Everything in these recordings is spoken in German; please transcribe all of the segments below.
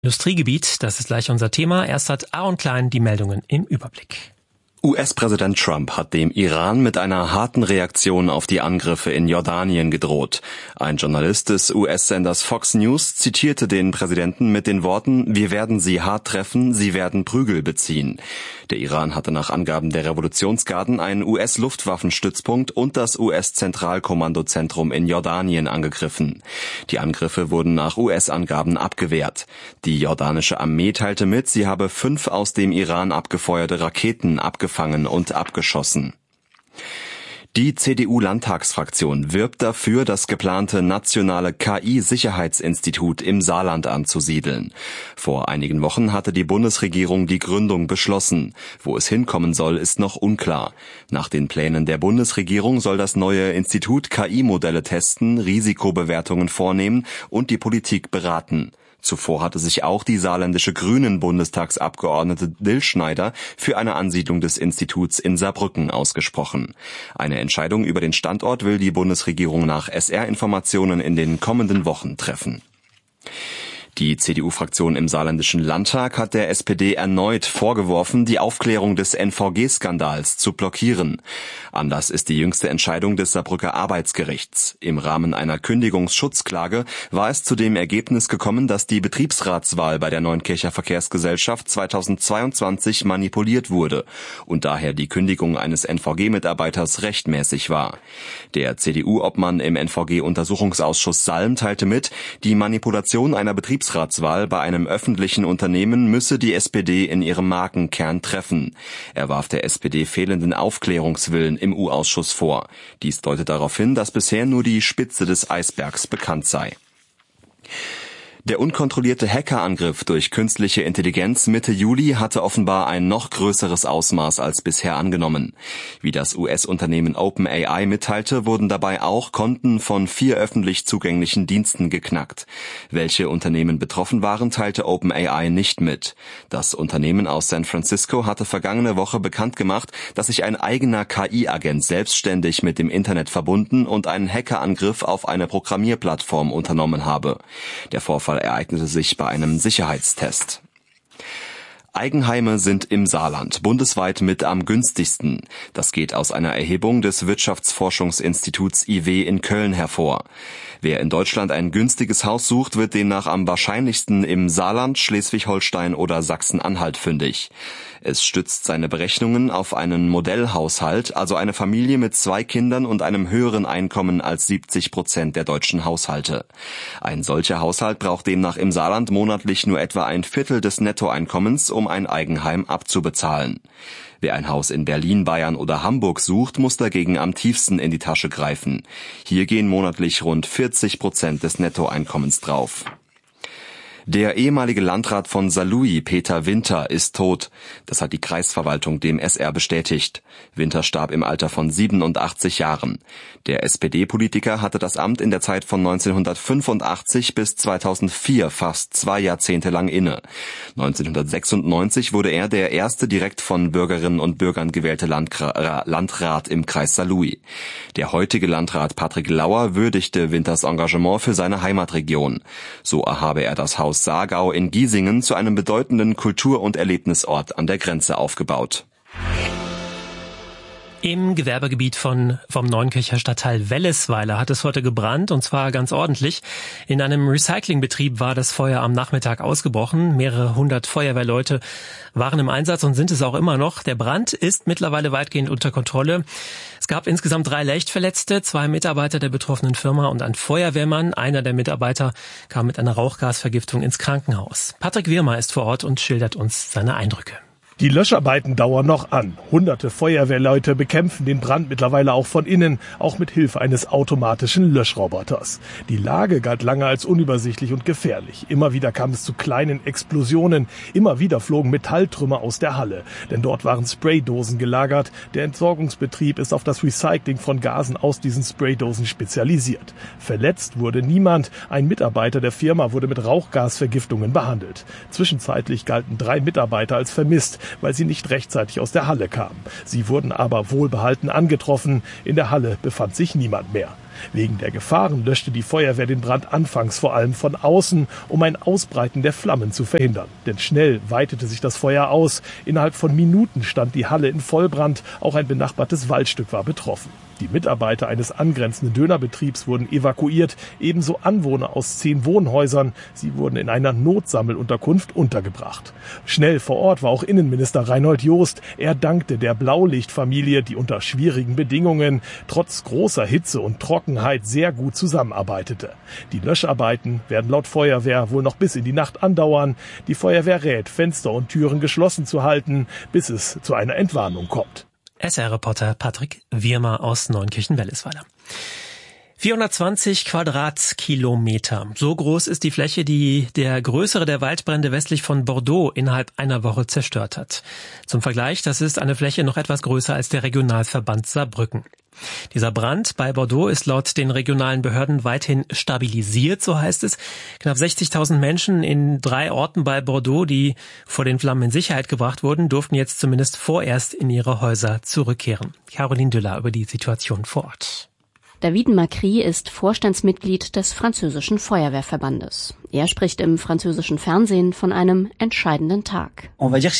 Industriegebiet, das ist gleich unser Thema. Erst hat Aaron Klein die Meldungen im Überblick. US-Präsident Trump hat dem Iran mit einer harten Reaktion auf die Angriffe in Jordanien gedroht. Ein Journalist des US-Senders Fox News zitierte den Präsidenten mit den Worten: „Wir werden sie hart treffen, sie werden Prügel beziehen." Der Iran hatte nach Angaben der Revolutionsgarden einen US-Luftwaffenstützpunkt und das US-Zentralkommandozentrum in Jordanien angegriffen. Die Angriffe wurden nach US-Angaben abgewehrt. Die jordanische Armee teilte mit, sie habe 5 aus dem Iran abgefeuerte Raketen abgefangen und abgeschossen. Die CDU-Landtagsfraktion wirbt dafür, das geplante nationale KI-Sicherheitsinstitut im Saarland anzusiedeln. Vor einigen Wochen hatte die Bundesregierung die Gründung beschlossen. Wo es hinkommen soll, ist noch unklar. Nach den Plänen der Bundesregierung soll das neue Institut KI-Modelle testen, Risikobewertungen vornehmen und die Politik beraten. Zuvor hatte sich auch die saarländische Grünen-Bundestagsabgeordnete Dillschneider für eine Ansiedlung des Instituts in Saarbrücken ausgesprochen. Eine Entscheidung über den Standort will die Bundesregierung nach SR-Informationen in den kommenden Wochen treffen. Die CDU-Fraktion im saarländischen Landtag hat der SPD erneut vorgeworfen, die Aufklärung des NVG-Skandals zu blockieren. Anlass ist die jüngste Entscheidung des Saarbrücker Arbeitsgerichts. Im Rahmen einer Kündigungsschutzklage war es zu dem Ergebnis gekommen, dass die Betriebsratswahl bei der Neunkircher Verkehrsgesellschaft 2022 manipuliert wurde und daher die Kündigung eines NVG-Mitarbeiters rechtmäßig war. Der CDU-Obmann im NVG-Untersuchungsausschuss Salm teilte mit, die Manipulation einer Betriebsratswahl bei einem öffentlichen Unternehmen müsse die SPD in ihrem Markenkern treffen. Er warf der SPD fehlenden Aufklärungswillen im U-Ausschuss vor. Dies deutet darauf hin, dass bisher nur die Spitze des Eisbergs bekannt sei. Der unkontrollierte Hackerangriff durch künstliche Intelligenz Mitte Juli hatte offenbar ein noch größeres Ausmaß als bisher angenommen. Wie das US-Unternehmen OpenAI mitteilte, wurden dabei auch Konten von 4 öffentlich zugänglichen Diensten geknackt. Welche Unternehmen betroffen waren, teilte OpenAI nicht mit. Das Unternehmen aus San Francisco hatte vergangene Woche bekannt gemacht, dass sich ein eigener KI-Agent selbstständig mit dem Internet verbunden und einen Hackerangriff auf eine Programmierplattform unternommen habe. Der Vorfall ereignete sich bei einem Sicherheitstest. Eigenheime sind im Saarland bundesweit mit am günstigsten. Das geht aus einer Erhebung des Wirtschaftsforschungsinstituts IW in Köln hervor. Wer in Deutschland ein günstiges Haus sucht, wird demnach am wahrscheinlichsten im Saarland, Schleswig-Holstein oder Sachsen-Anhalt fündig. Es stützt seine Berechnungen auf einen Modellhaushalt, also eine Familie mit 2 Kindern und einem höheren Einkommen als 70% der deutschen Haushalte. Ein solcher Haushalt braucht demnach im Saarland monatlich nur etwa ein Viertel des Nettoeinkommens, um ein Eigenheim abzubezahlen. Wer ein Haus in Berlin, Bayern oder Hamburg sucht, muss dagegen am tiefsten in die Tasche greifen. Hier gehen monatlich rund 40% des Nettoeinkommens drauf. Der ehemalige Landrat von Saarlouis, Peter Winter, ist tot. Das hat die Kreisverwaltung dem SR bestätigt. Winter starb im Alter von 87 Jahren. Der SPD-Politiker hatte das Amt in der Zeit von 1985 bis 2004 fast 2 Jahrzehnte lang inne. 1996 wurde er der erste direkt von Bürgerinnen und Bürgern gewählte Landrat im Kreis Saarlouis. Der heutige Landrat Patrick Lauer würdigte Winters Engagement für seine Heimatregion. So habe er das Haus Saargau in Giesingen zu einem bedeutenden Kultur- und Erlebnisort an der Grenze aufgebaut. Im Gewerbegebiet vom Neunkircher Stadtteil Wellesweiler hat es heute gebrannt, und zwar ganz ordentlich. In einem Recyclingbetrieb war das Feuer am Nachmittag ausgebrochen. Mehrere hundert Feuerwehrleute waren im Einsatz und sind es auch immer noch. Der Brand ist mittlerweile weitgehend unter Kontrolle. Es gab insgesamt 3 Leichtverletzte, 2 Mitarbeiter der betroffenen Firma und ein Feuerwehrmann. Einer der Mitarbeiter kam mit einer Rauchgasvergiftung ins Krankenhaus. Patrick Wirmer ist vor Ort und schildert uns seine Eindrücke. Die Löscharbeiten dauern noch an. Hunderte Feuerwehrleute bekämpfen den Brand mittlerweile auch von innen, auch mit Hilfe eines automatischen Löschroboters. Die Lage galt lange als unübersichtlich und gefährlich. Immer wieder kam es zu kleinen Explosionen. Immer wieder flogen Metalltrümmer aus der Halle, denn dort waren Spraydosen gelagert. Der Entsorgungsbetrieb ist auf das Recycling von Gasen aus diesen Spraydosen spezialisiert. Verletzt wurde niemand. Ein Mitarbeiter der Firma wurde mit Rauchgasvergiftungen behandelt. Zwischenzeitlich galten 3 Mitarbeiter als vermisst, weil sie nicht rechtzeitig aus der Halle kamen. Sie wurden aber wohlbehalten angetroffen. In der Halle befand sich niemand mehr. Wegen der Gefahren löschte die Feuerwehr den Brand anfangs vor allem von außen, um ein Ausbreiten der Flammen zu verhindern. Denn schnell weitete sich das Feuer aus. Innerhalb von Minuten stand die Halle in Vollbrand. Auch ein benachbartes Waldstück war betroffen. Die Mitarbeiter eines angrenzenden Dönerbetriebs wurden evakuiert, ebenso Anwohner aus 10 Wohnhäusern. Sie wurden in einer Notsammelunterkunft untergebracht. Schnell vor Ort war auch Innenminister Reinhold Jost. Er dankte der Blaulichtfamilie, die unter schwierigen Bedingungen trotz großer Hitze und Trockenheit sehr gut zusammenarbeitete. Die Löscharbeiten werden laut Feuerwehr wohl noch bis in die Nacht andauern. Die Feuerwehr rät, Fenster und Türen geschlossen zu halten, bis es zu einer Entwarnung kommt. SR-Reporter Patrick Wirmer aus Neunkirchen-Wellesweiler. 420 Quadratkilometer. So groß ist die Fläche, die der größere der Waldbrände westlich von Bordeaux innerhalb einer Woche zerstört hat. Zum Vergleich, das ist eine Fläche noch etwas größer als der Regionalverband Saarbrücken. Dieser Brand bei Bordeaux ist laut den regionalen Behörden weithin stabilisiert, so heißt es. Knapp 60.000 Menschen in 3 Orten bei Bordeaux, die vor den Flammen in Sicherheit gebracht wurden, durften jetzt zumindest vorerst in ihre Häuser zurückkehren. Caroline Düller über die Situation vor Ort. David Macri ist Vorstandsmitglied des französischen Feuerwehrverbandes. Er spricht im französischen Fernsehen von einem entscheidenden Tag.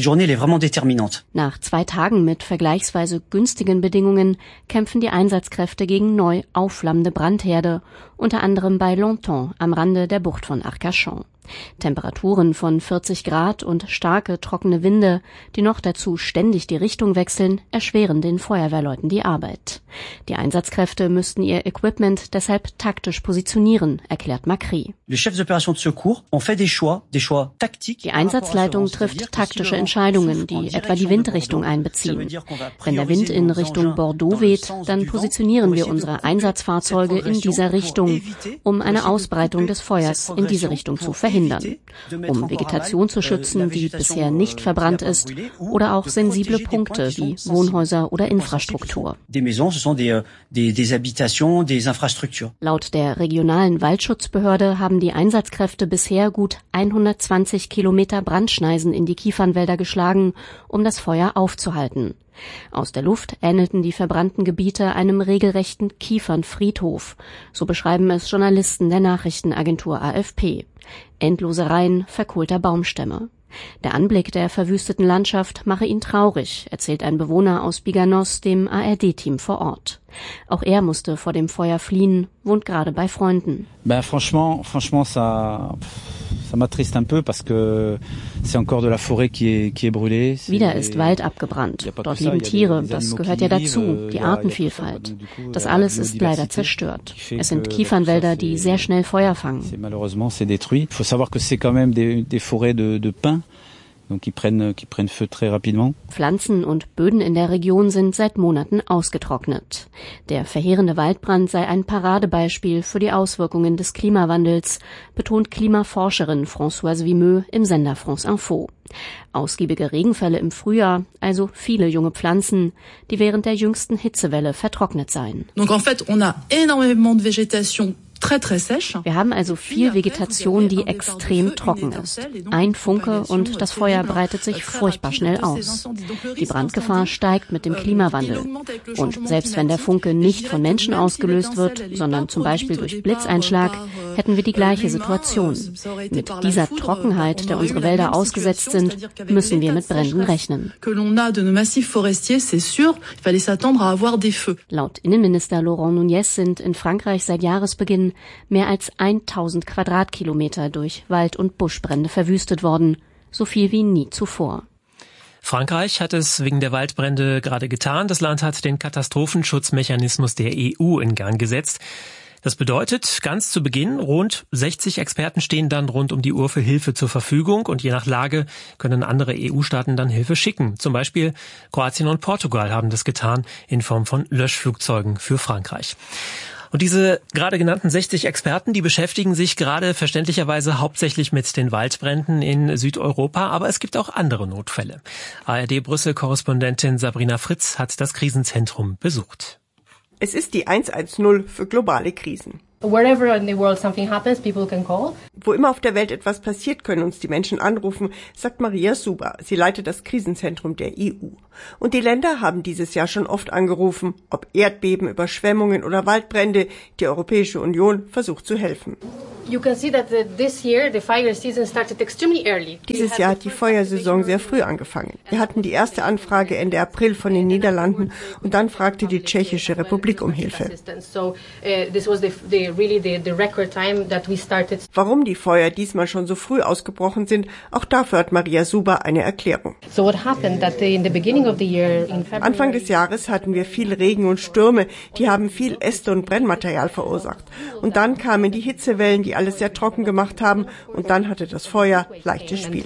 Nach 2 Tagen mit vergleichsweise günstigen Bedingungen kämpfen die Einsatzkräfte gegen neu aufflammende Brandherde, unter anderem bei Longtemps am Rande der Bucht von Arcachon. Temperaturen von 40 Grad und starke, trockene Winde, die noch dazu ständig die Richtung wechseln, erschweren den Feuerwehrleuten die Arbeit. Die Einsatzkräfte müssten ihr Equipment deshalb taktisch positionieren, erklärt Macri. Die Einsatzleitung trifft taktische Entscheidungen, die etwa die Windrichtung einbeziehen. Wenn der Wind in Richtung Bordeaux weht, dann positionieren wir unsere Einsatzfahrzeuge in dieser Richtung, um eine Ausbreitung des Feuers in diese Richtung zu verhindern. Um Vegetation zu schützen, die bisher nicht verbrannt ist, oder auch sensible Punkte wie Wohnhäuser oder Infrastruktur. Laut der regionalen Waldschutzbehörde haben die Einsatzkräfte bisher gut 120 Kilometer Brandschneisen in die Kiefernwälder geschlagen, um das Feuer aufzuhalten. Aus der Luft ähnelten die verbrannten Gebiete einem regelrechten Kiefernfriedhof. So beschreiben es Journalisten der Nachrichtenagentur AFP. Endlose Reihen verkohlter Baumstämme. Der Anblick der verwüsteten Landschaft mache ihn traurig, erzählt ein Bewohner aus Biganos dem ARD-Team vor Ort. Auch er musste vor dem Feuer fliehen, wohnt gerade bei Freunden. Franchement, ça m'attriste un peu parce que c'est encore de la forêt qui est brûlée. Wieder ist Wald abgebrannt. Dort leben Tiere, das gehört ja dazu, die Artenvielfalt. Das alles ist leider zerstört. Es sind Kiefernwälder, die sehr schnell Feuer fangen. Malheureusement, c'est détruit. Il faut savoir que c'est quand même des forêts de pins. Donc qui prennent feu très rapidement. Pflanzen und Böden in der Region sind seit Monaten ausgetrocknet. Der verheerende Waldbrand sei ein Paradebeispiel für die Auswirkungen des Klimawandels, betont Klimaforscherin Françoise Vimeux im Sender France Info. Ausgiebige Regenfälle im Frühjahr, also viele junge Pflanzen, die während der jüngsten Hitzewelle vertrocknet seien. Donc en fait, on a énormément de végétation. Wir haben also viel Vegetation, die extrem trocken ist. Ein Funke und das Feuer breitet sich furchtbar schnell aus. Die Brandgefahr steigt mit dem Klimawandel. Und selbst wenn der Funke nicht von Menschen ausgelöst wird, sondern zum Beispiel durch Blitzeinschlag, hätten wir die gleiche Situation. Mit dieser Trockenheit, der unsere Wälder ausgesetzt sind, müssen wir mit Bränden rechnen. Laut Innenminister Laurent Nunez sind in Frankreich seit Jahresbeginn mehr als 1000 Quadratkilometer durch Wald- und Buschbrände verwüstet worden, so viel wie nie zuvor. Frankreich hat es wegen der Waldbrände gerade getan. Das Land hat den Katastrophenschutzmechanismus der EU in Gang gesetzt. Das bedeutet, ganz zu Beginn, rund 60 Experten stehen dann rund um die Uhr für Hilfe zur Verfügung und je nach Lage können andere EU-Staaten dann Hilfe schicken. Zum Beispiel Kroatien und Portugal haben das getan in Form von Löschflugzeugen für Frankreich. Und diese gerade genannten 60 Experten, die beschäftigen sich gerade verständlicherweise hauptsächlich mit den Waldbränden in Südeuropa, aber es gibt auch andere Notfälle. ARD-Brüssel-Korrespondentin Sabrina Fritz hat das Krisenzentrum besucht. Es ist die 110 für globale Krisen. Wherever in the world something happens, people can call. Wo immer auf der Welt etwas passiert, können uns die Menschen anrufen, sagt Maria Zuber. Sie leitet das Krisenzentrum der EU. Und die Länder haben dieses Jahr schon oft angerufen, ob Erdbeben, Überschwemmungen oder Waldbrände. Die Europäische Union versucht zu helfen. You can see that this year the fire season started extremely early. Dieses Jahr hat die Feuersaison sehr früh angefangen. Wir hatten die erste Anfrage Ende April von den Niederlanden und dann fragte die Tschechische Republik um Hilfe. Warum die Feuer diesmal schon so früh ausgebrochen sind, auch dafür hat Maria Zuber eine Erklärung. Anfang des Jahres hatten wir viel Regen und Stürme, die haben viel Äste und Brennmaterial verursacht. Und dann kamen die Hitzewellen, die alles sehr trocken gemacht haben, und dann hatte das Feuer leichtes Spiel.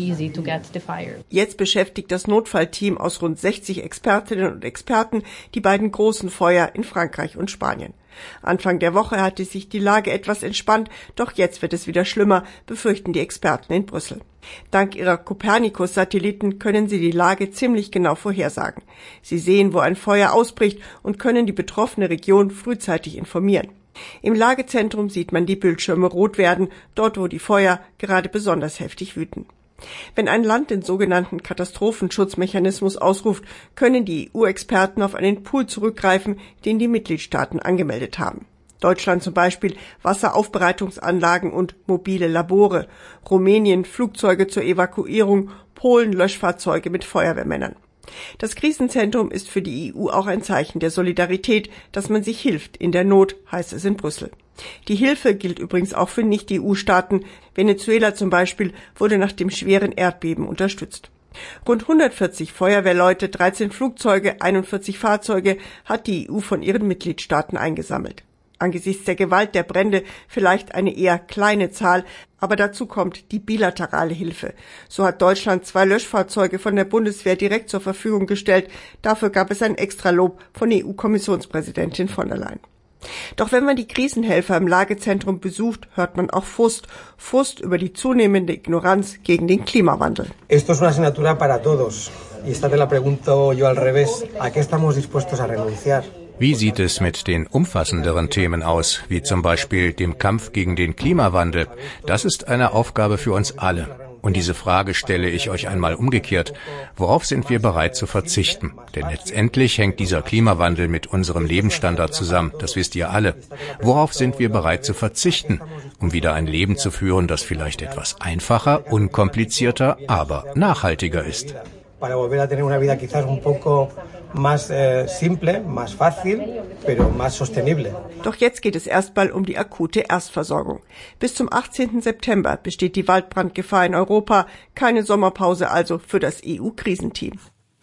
Jetzt beschäftigt das Notfallteam aus rund 60 Expertinnen und Experten die beiden großen Feuer in Frankreich und Spanien. Anfang der Woche hatte sich die Lage etwas entspannt, doch jetzt wird es wieder schlimmer, befürchten die Experten in Brüssel. Dank ihrer Copernicus-Satelliten können sie die Lage ziemlich genau vorhersagen. Sie sehen, wo ein Feuer ausbricht und können die betroffene Region frühzeitig informieren. Im Lagezentrum sieht man die Bildschirme rot werden, dort wo die Feuer gerade besonders heftig wüten. Wenn ein Land den sogenannten Katastrophenschutzmechanismus ausruft, können die EU-Experten auf einen Pool zurückgreifen, den die Mitgliedstaaten angemeldet haben. Deutschland zum Beispiel Wasseraufbereitungsanlagen und mobile Labore, Rumänien Flugzeuge zur Evakuierung, Polen Löschfahrzeuge mit Feuerwehrmännern. Das Krisenzentrum ist für die EU auch ein Zeichen der Solidarität, dass man sich hilft in der Not, heißt es in Brüssel. Die Hilfe gilt übrigens auch für Nicht-EU-Staaten. Venezuela zum Beispiel wurde nach dem schweren Erdbeben unterstützt. Rund 140 Feuerwehrleute, 13 Flugzeuge, 41 Fahrzeuge hat die EU von ihren Mitgliedstaaten eingesammelt. Angesichts der Gewalt der Brände vielleicht eine eher kleine Zahl, aber dazu kommt die bilaterale Hilfe. So hat Deutschland 2 Löschfahrzeuge von der Bundeswehr direkt zur Verfügung gestellt. Dafür gab es ein Extralob von EU-Kommissionspräsidentin von der Leyen. Doch wenn man die Krisenhelfer im Lagezentrum besucht, hört man auch Frust über die zunehmende Ignoranz gegen den Klimawandel. Esto es una asignatura para todos. Y esta te la pregunto yo al revés. ¿A qué estamos dispuestos a renunciar? Wie sieht es mit den umfassenderen Themen aus, wie zum Beispiel dem Kampf gegen den Klimawandel? Das ist eine Aufgabe für uns alle. Und diese Frage stelle ich euch einmal umgekehrt. Worauf sind wir bereit zu verzichten? Denn letztendlich hängt dieser Klimawandel mit unserem Lebensstandard zusammen. Das wisst ihr alle. Worauf sind wir bereit zu verzichten, um wieder ein Leben zu führen, das vielleicht etwas einfacher, unkomplizierter, aber nachhaltiger ist? Para volver a tener una vida quizás un poco más simple, más fácil, pero más sostenible. Doch jetzt geht es erstmal um die akute Erstversorgung. Bis zum 18. September besteht die Waldbrandgefahr in Europa. Keine Sommerpause also für das EU-Krisenteam.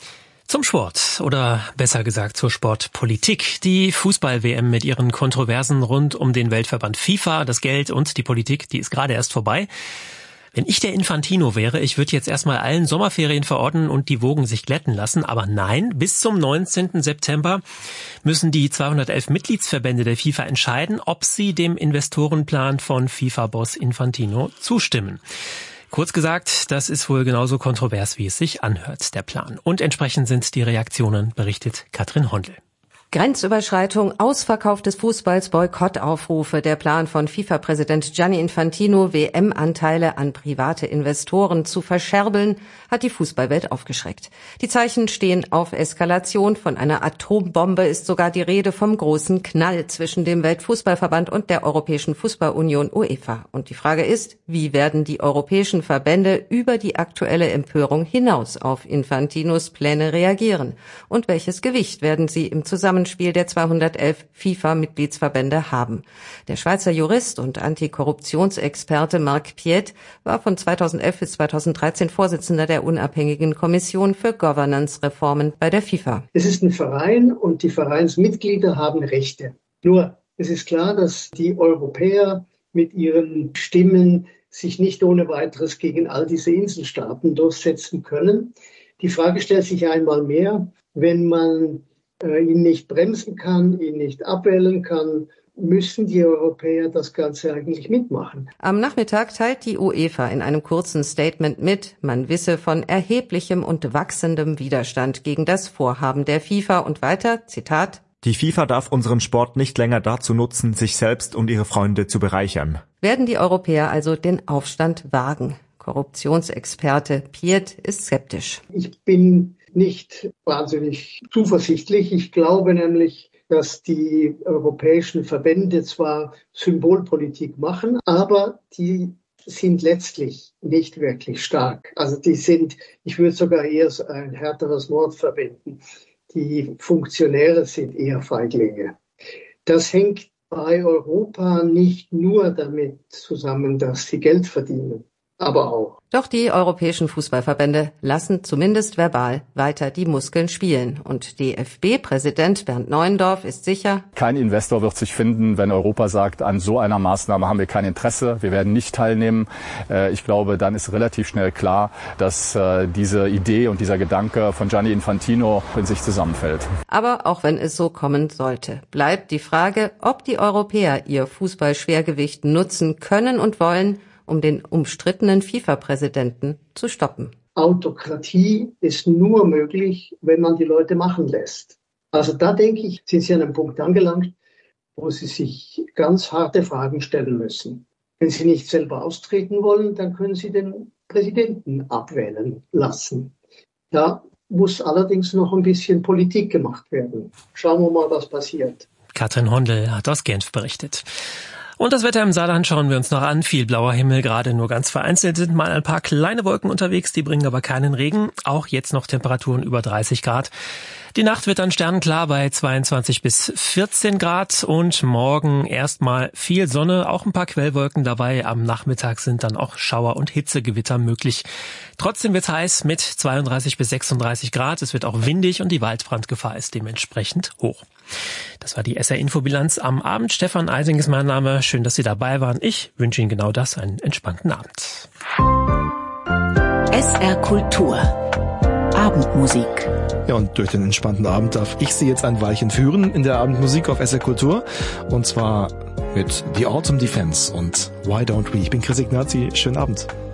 Zum Sport oder besser gesagt zur Sportpolitik. Die Fußball-WM mit ihren Kontroversen rund um den Weltverband FIFA, das Geld und die Politik, die ist gerade erst vorbei. Wenn ich der Infantino wäre, ich würde jetzt erstmal allen Sommerferien verordnen und die Wogen sich glätten lassen. Aber nein, bis zum 19. September müssen die 211 Mitgliedsverbände der FIFA entscheiden, ob sie dem Investorenplan von FIFA-Boss Infantino zustimmen. Kurz gesagt, das ist wohl genauso kontrovers, wie es sich anhört, der Plan. Und entsprechend sind die Reaktionen, berichtet Katrin Hondel. Grenzüberschreitung, Ausverkauf des Fußballs, Boykottaufrufe, der Plan von FIFA-Präsident Gianni Infantino, WM-Anteile an private Investoren zu verscherbeln, hat die Fußballwelt aufgeschreckt. Die Zeichen stehen auf Eskalation. Von einer Atombombe ist sogar die Rede, vom großen Knall zwischen dem Weltfußballverband und der Europäischen Fußballunion UEFA. Und die Frage ist, wie werden die europäischen Verbände über die aktuelle Empörung hinaus auf Infantinos Pläne reagieren? Und welches Gewicht werden sie im Zusammenspiel der 211 FIFA-Mitgliedsverbände haben? Der Schweizer Jurist und Antikorruptionsexperte Marc Piet war von 2011 bis 2013 Vorsitzender der unabhängigen Kommission für Governance-Reformen bei der FIFA. Es ist ein Verein und die Vereinsmitglieder haben Rechte. Nur, es ist klar, dass die Europäer mit ihren Stimmen sich nicht ohne weiteres gegen all diese Inselstaaten durchsetzen können. Die Frage stellt sich einmal mehr, wenn man ihn nicht bremsen kann, ihn nicht abwählen kann, müssen die Europäer das Ganze eigentlich mitmachen. Am Nachmittag teilt die UEFA in einem kurzen Statement mit, man wisse von erheblichem und wachsendem Widerstand gegen das Vorhaben der FIFA und weiter, Zitat, Die FIFA darf unseren Sport nicht länger dazu nutzen, sich selbst und ihre Freunde zu bereichern. Werden die Europäer also den Aufstand wagen? Korruptionsexperte Piet ist skeptisch. Ich bin nicht wahnsinnig zuversichtlich. Ich glaube nämlich, dass die europäischen Verbände zwar Symbolpolitik machen, aber die sind letztlich nicht wirklich stark. Also die sind, ich würde sogar eher ein härteres Wort verwenden. Die Funktionäre sind eher Feiglinge. Das hängt bei Europa nicht nur damit zusammen, dass sie Geld verdienen, aber auch. Doch die europäischen Fußballverbände lassen zumindest verbal weiter die Muskeln spielen. Und DFB-Präsident Bernd Neuendorf ist sicher: Kein Investor wird sich finden, wenn Europa sagt, an so einer Maßnahme haben wir kein Interesse, wir werden nicht teilnehmen. Ich glaube, dann ist relativ schnell klar, dass diese Idee und dieser Gedanke von Gianni Infantino in sich zusammenfällt. Aber auch wenn es so kommen sollte, bleibt die Frage, ob die Europäer ihr Fußballschwergewicht nutzen können und wollen, um den umstrittenen FIFA-Präsidenten zu stoppen. Autokratie ist nur möglich, wenn man die Leute machen lässt. Also da denke ich, sind Sie an einem Punkt angelangt, wo Sie sich ganz harte Fragen stellen müssen. Wenn Sie nicht selber austreten wollen, dann können Sie den Präsidenten abwählen lassen. Da muss allerdings noch ein bisschen Politik gemacht werden. Schauen wir mal, was passiert. Katrin Hondel hat aus Genf berichtet. Und das Wetter im Saarland schauen wir uns noch an. Viel blauer Himmel, gerade nur ganz vereinzelt sind mal ein paar kleine Wolken unterwegs, die bringen aber keinen Regen. Auch jetzt noch Temperaturen über 30 Grad. Die Nacht wird dann sternenklar bei 22 bis 14 Grad und morgen erstmal viel Sonne, auch ein paar Quellwolken dabei. Am Nachmittag sind dann auch Schauer und Hitzegewitter möglich. Trotzdem wird's heiß mit 32 bis 36 Grad. Es wird auch windig und die Waldbrandgefahr ist dementsprechend hoch. Das war die SR-Infobilanz am Abend. Stefan Eising ist mein Name. Schön, dass Sie dabei waren. Ich wünsche Ihnen genau das, einen entspannten Abend. SR Kultur. Abendmusik. Ja, und durch den entspannten Abend darf ich Sie jetzt ein Weilchen führen in der Abendmusik auf SR Kultur. Und zwar mit The Autumn Defense und Why Don't We. Ich bin Chris Ignazi. Schönen Abend.